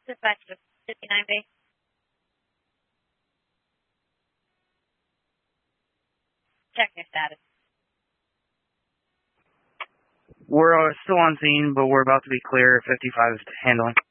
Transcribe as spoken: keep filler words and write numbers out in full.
Dispatch to fifty-nine B. Check your status. We're uh, still on scene, but we're about to be clear. fifty-five is handling.